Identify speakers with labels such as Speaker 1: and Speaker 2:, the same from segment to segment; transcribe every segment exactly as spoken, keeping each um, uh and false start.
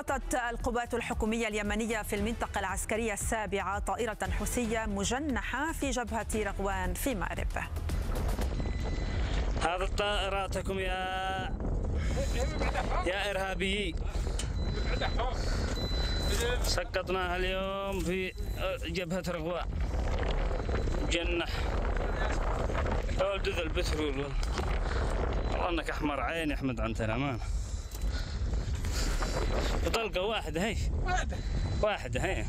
Speaker 1: أسقطت القوات الحكومية اليمنية في المنطقة العسكرية السابعة طائرة حوثية مجنحة في جبهة رغوان في مأرب.
Speaker 2: هذه طائراتكم يا يا إرهابيين، سقطناها اليوم في جبهة رغوان. مجنح ولد ذا البترول، والله انك احمر عين يا احمد عن امان. طلقه واحده هي واحده هي.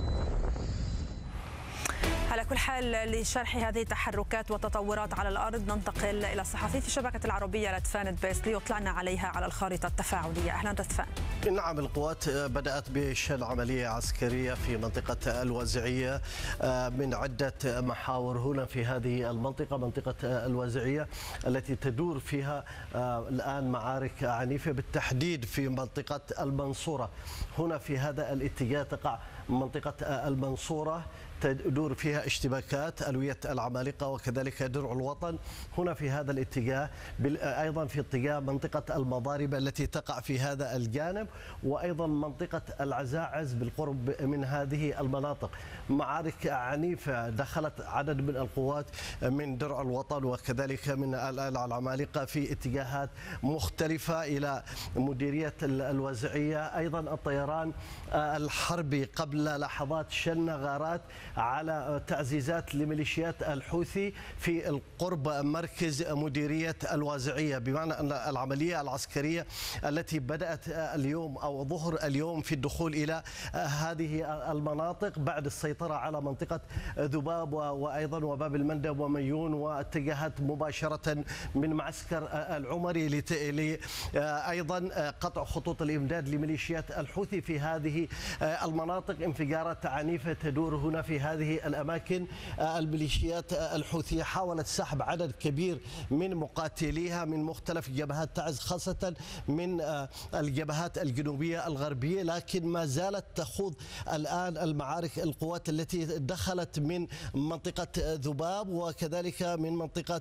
Speaker 1: على كل حال، لشرح هذه التحركات والتطورات على الأرض ننتقل إلى الصحفي في الشبكة العربية رتفان الدبيس ليطلعنا عليها على الخارطة التفاعلية. أهلا رتفان.
Speaker 3: نعم، القوات بدأت بشن عملية عسكرية في منطقة الوازعية من عدة محاور هنا في هذه المنطقة، منطقة الوازعية التي تدور فيها الآن معارك عنيفة، بالتحديد في منطقة المنصورة. هنا في هذا الاتجاه تقع منطقة المنصورة، تدور فيها اشتباكات ألوية العمالقة وكذلك درع الوطن. هنا في هذا الاتجاه أيضا في اتجاه منطقة المضارب التي تقع في هذا الجانب، وأيضا منطقة العزاعز بالقرب من هذه المناطق. معارك عنيفة دخلت عدد من القوات من درع الوطن وكذلك من العمالقة في اتجاهات مختلفة إلى مديرية الوازعية. أيضا الطيران الحربي قبل لحظات شن غارات على تعزيزات لميليشيات الحوثي في القرب مركز مديرية الوازعية، بمعنى أن العملية العسكرية التي بدأت اليوم أو ظهر اليوم في الدخول إلى هذه المناطق بعد السيطرة على منطقة ذباب وأيضا وباب المندب وميون، واتجهت مباشرة من معسكر العمري أيضا قطع خطوط الإمداد لميليشيات الحوثي في هذه المناطق. انفجارات عنيفة تدور هنا في هذه الأماكن. الميليشيات الحوثية حاولت سحب عدد كبير من مقاتليها من مختلف جبهات تعز، خاصة من الجبهات الجنوبية الغربية، لكن ما زالت تخوض الآن المعارك القوات التي دخلت من منطقة ذباب وكذلك من منطقة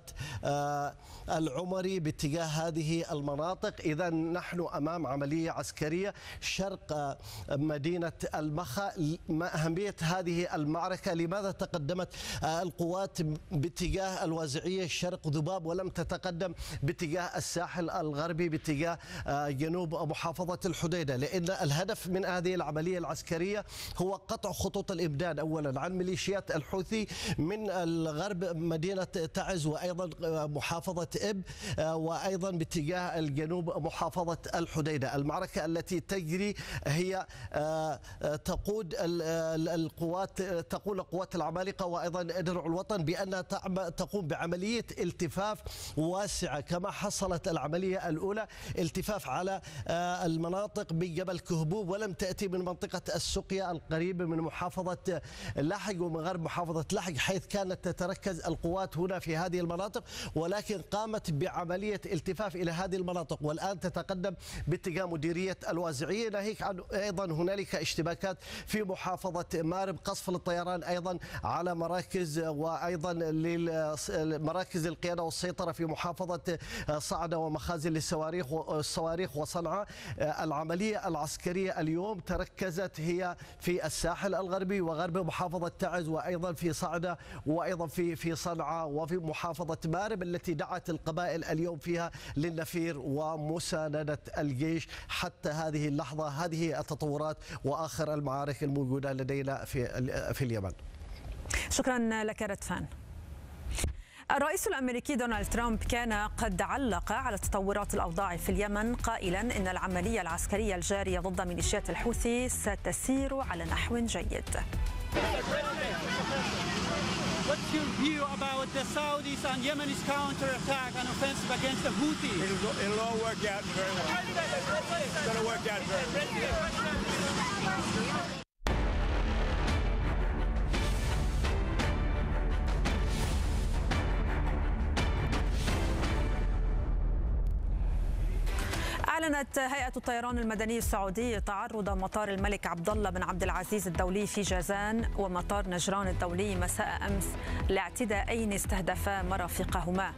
Speaker 3: العمري باتجاه هذه المناطق. إذا نحن أمام عملية عسكرية شرق مدينة المخا. ما أهمية هذه المعركة؟ لماذا تقدمت القوات باتجاه الوازعية شرق ذباب ولم تتقدم باتجاه الساحل الغربي باتجاه جنوب محافظة الحديدة؟ لأن الهدف من هذه العملية العسكرية هو قطع خطوط الإمداد أولا عن ميليشيات الحوثي من الغرب مدينة تعز وأيضا محافظة إب وأيضا باتجاه الجنوب محافظة الحديدة. المعركة التي تجري هي تقود القوات تقول قوات العمالقة وأيضا درع الوطن بأنها تقوم بعملية التفاف واسعة كما حصلت العملية الأولى، التفاف على المناطق بجبل كهبوب، ولم تأتي من منطقة السقيا القريبة من محافظة لحج ومن غرب محافظة لحج، حيث كانت تتركز القوات هنا في هذه المناطق، ولكن قامت بعملية التفاف إلى هذه المناطق والآن تتقدم باتجاه مديرية الوازعية. ناهيك عن أيضا هنالك اشتباكات في محافظة مأرب، قصف للطيران أيضا على مراكز وأيضا لمراكز القيادة والسيطرة في محافظة صعدة ومخازن للصواريخ والصواريخ وصنعاء. العملية العسكرية اليوم تركزت هي في الساحل الغربي وغرب محافظة تعز وأيضا في صعدة وأيضا في في صنعاء وفي محافظة مأرب التي دعت القبائل اليوم فيها للنفير ومساندة الجيش. حتى هذه اللحظة هذه التطورات وآخر المعارك الموجودة لدينا في في اليمن.
Speaker 1: شكرا لك رتفان. الرئيس الأمريكي دونالد ترامب كان قد علق على تطورات الأوضاع في اليمن قائلا إن العملية العسكرية الجارية ضد ميليشيات الحوثي ستسير على نحو جيد.
Speaker 4: What's your view about the Saudis and Yemenis counterattack and offensive against the Houthis?
Speaker 5: It'll, it'll all work out very well. It's going to work out very well.
Speaker 1: أعلنت هيئة الطيران المدني السعودي تعرض مطار الملك عبد الله بن عبد العزيز الدولي في جازان ومطار نجران الدولي مساء أمس لاعتداءين استهدفا مرافقهما.